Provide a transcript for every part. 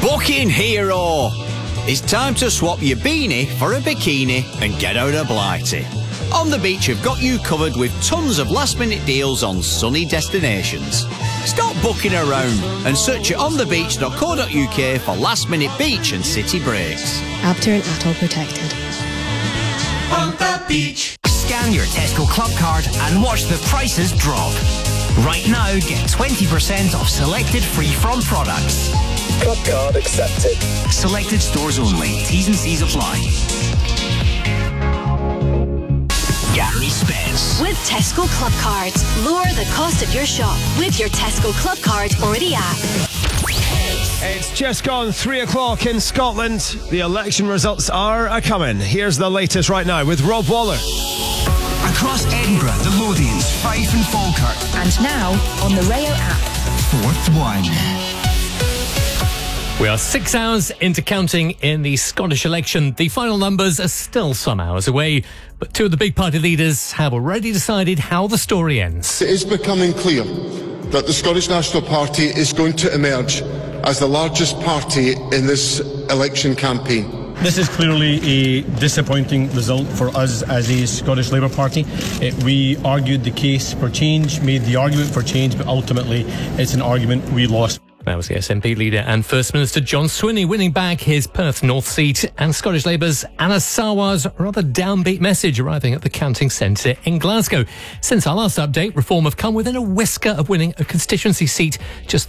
Booking Hero. It's time to swap your beanie for a bikini and get out of Blighty. On the Beach have got you covered with tons of last-minute deals on sunny destinations. Stop booking around and search at onthebeach.co.uk for last-minute beach and city breaks. Abter and Atoll protected. On the Beach. Scan your Tesco Club card and watch the prices drop. Right now, get 20% off selected free-from products. Club card accepted. Selected stores only. T's and C's apply. Gary Spence. With Tesco Club Cards, lower the cost of your shop with your Tesco Club Card or the app. It's just gone 3 o'clock in Scotland. The election results are a-coming. Here's the latest right now with Rob Waller. Across Edinburgh, the Lothians, Fife and Falkirk. And now on the Rayo app. Fourth one. We are 6 hours into counting in the Scottish election. The final numbers are still some hours away, but two of the big party leaders have already decided how the story ends. It is becoming clear that the Scottish National Party is going to emerge as the largest party in this election campaign. This is clearly a disappointing result for us as a Scottish Labour Party. We argued the case for change, made the argument for change, but ultimately it's an argument we lost. That was the SNP leader and First Minister John Swinney winning back his Perth North seat, and Scottish Labour's Anna Sarwar's rather downbeat message arriving at the counting centre in Glasgow. Since our last update, Reform have come within a whisker of winning a constituency seat, just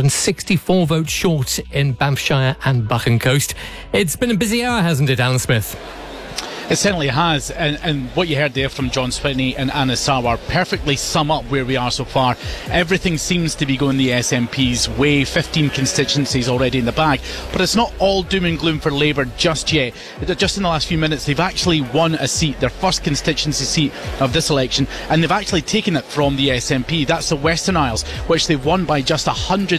364 votes short in Banffshire and Buchan Coast. It's been a busy hour, hasn't it, Alan Smith? It certainly has, and what you heard there from John Swinney and Anna Sarwar perfectly sum up where we are so far. Everything seems to be going the SNP's way, 15 constituencies already in the bag, but it's not all doom and gloom for Labour just yet. Just in the last few minutes, they've actually won a seat, their first constituency seat of this election, and they've actually taken it from the SNP. That's the Western Isles, which they've won by just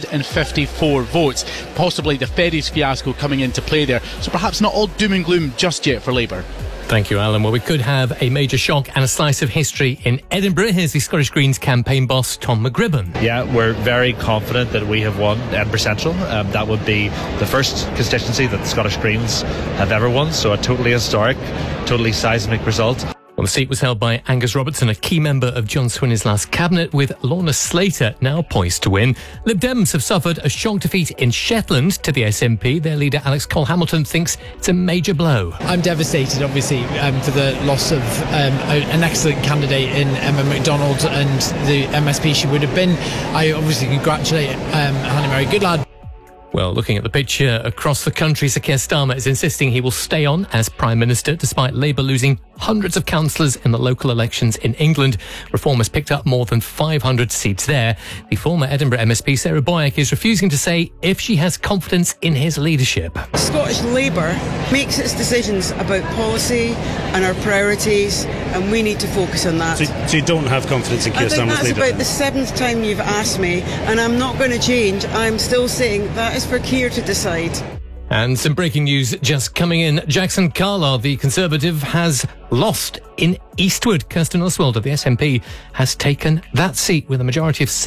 154 votes, possibly the ferries fiasco coming into play there. So perhaps not all doom and gloom just yet for Labour. Thank you, Alan. Well, we could have a major shock and a slice of history in Edinburgh. Here's the Scottish Greens campaign boss, Tom McGribbon. Yeah, we're very confident that we have won Edinburgh Central. That would be the first constituency that the Scottish Greens have ever won, so a totally historic, totally seismic result. Well, the seat was held by Angus Robertson, a key member of John Swinney's last cabinet, with Lorna Slater now poised to win. Lib Dems have suffered a shock defeat in Shetland to the SNP. Their leader, Alex Cole-Hamilton, thinks it's a major blow. I'm devastated, obviously, for the loss of an excellent candidate in Emma MacDonald and the MSP she would have been. I obviously congratulate Hannah Mary Goodlad. Well, looking at the picture across the country, Sir Keir Starmer is insisting he will stay on as Prime Minister despite Labour losing hundreds of councillors in the local elections in England. Reform has picked up more than 500 seats there. The former Edinburgh MSP, Sarah Boyack, is refusing to say if she has confidence in his leadership. Scottish Labour makes its decisions about policy and our priorities, and we need to focus on that. So you don't have confidence in Keir Starmer's leadership? I think that's about the seventh time you've asked me, and I'm not going to change. I'm still saying that is for Keir to decide. And some breaking news just coming in. Jackson Carlisle, the Conservative, has lost in Eastwood. Kirsten Oswald of the SNP has taken that seat with a majority of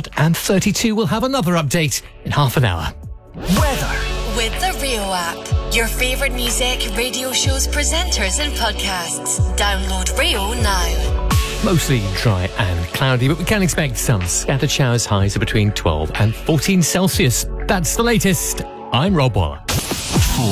732. We'll have another update in half an hour. Weather. With the Rio app, your favourite music, radio shows, presenters and podcasts. Download Rio now. Mostly dry and cloudy, but we can expect some scattered showers. Highs are between 12 and 14 Celsius. That's the latest. I'm Rob Waller.